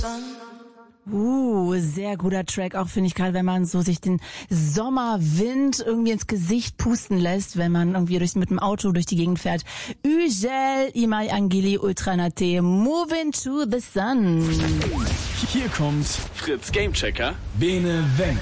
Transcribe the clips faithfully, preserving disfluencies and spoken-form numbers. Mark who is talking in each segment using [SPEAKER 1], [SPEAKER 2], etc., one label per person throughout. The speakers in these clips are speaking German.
[SPEAKER 1] Uh, sehr guter Track, auch finde ich gerade, wenn man so sich den Sommerwind irgendwie ins Gesicht pusten lässt, wenn man irgendwie durch, mit dem Auto durch die Gegend fährt. Ugel, Imai Angeli, Ultranate, Moving to the Sun.
[SPEAKER 2] Hier kommt
[SPEAKER 3] Fritz Gamechecker,
[SPEAKER 2] Bene Wenk.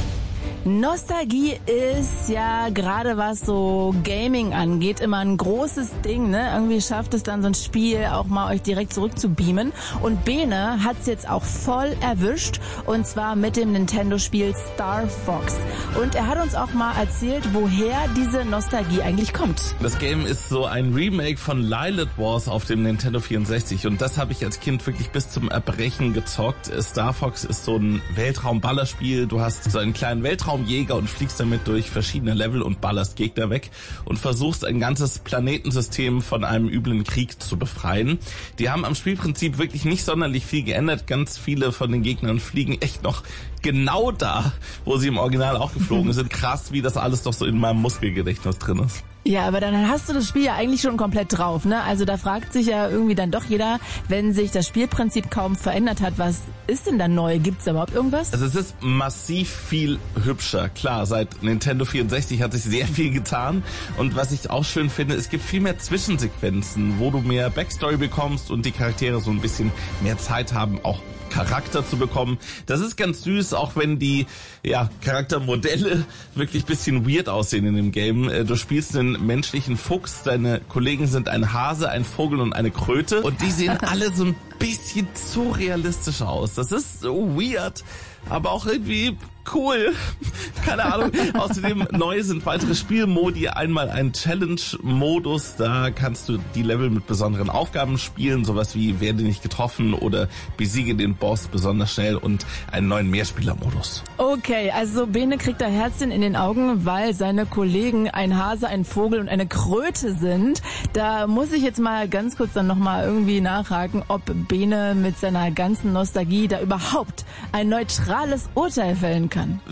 [SPEAKER 1] Nostalgie ist ja gerade was so Gaming angeht immer ein großes Ding, ne? Irgendwie schafft es dann so ein Spiel auch mal euch direkt zurückzubeamen. Und Bene hat's jetzt auch voll erwischt und zwar mit dem Nintendo-Spiel Star Fox. Und er hat uns auch mal erzählt, woher diese Nostalgie eigentlich kommt.
[SPEAKER 4] Das Game ist so ein Remake von Lilith Wars auf dem Nintendo vierundsechzig und das habe ich als Kind wirklich bis zum Erbrechen gezockt. Star Fox ist so ein Weltraum-Ballerspiel. Du hast so einen kleinen Weltraum Jäger und fliegst damit durch verschiedene Level und ballerst Gegner weg und versuchst ein ganzes Planetensystem von einem üblen Krieg zu befreien. Die haben am Spielprinzip wirklich nicht sonderlich viel geändert. Ganz viele von den Gegnern fliegen echt noch genau da, wo sie im Original auch geflogen sind. Krass, wie das alles doch so in meinem Muskelgedächtnis drin ist.
[SPEAKER 1] Ja, aber dann hast du das Spiel ja eigentlich schon komplett drauf, ne? Also da fragt sich ja irgendwie dann doch jeder, wenn sich das Spielprinzip kaum verändert hat, was ist denn da neu? Gibt's da überhaupt irgendwas?
[SPEAKER 4] Also es ist massiv viel hübscher. Klar, seit Nintendo vierundsechzig hat sich sehr viel getan und was ich auch schön finde, es gibt viel mehr Zwischensequenzen, wo du mehr Backstory bekommst und die Charaktere so ein bisschen mehr Zeit haben, auch Charakter zu bekommen. Das ist ganz süß, auch wenn die ja, Charaktermodelle wirklich ein bisschen weird aussehen in dem Game. Du spielst einen menschlichen Fuchs, deine Kollegen sind ein Hase, ein Vogel und eine Kröte und die sehen alle so ein bisschen zu realistisch aus. Das ist so weird, aber auch irgendwie cool. Keine Ahnung. Außerdem neu sind weitere Spielmodi. Einmal ein Challenge-Modus. Da kannst du die Level mit besonderen Aufgaben spielen. Sowas wie werde nicht getroffen oder besiege den Boss besonders schnell und einen neuen Mehrspieler-Modus.
[SPEAKER 1] Okay, also Bene kriegt da Herzchen in den Augen, weil seine Kollegen ein Hase, ein Vogel und eine Kröte sind. Da muss ich jetzt mal ganz kurz dann nochmal irgendwie nachhaken, ob Bene mit seiner ganzen Nostalgie da überhaupt ein neutrales Urteil fällen kann.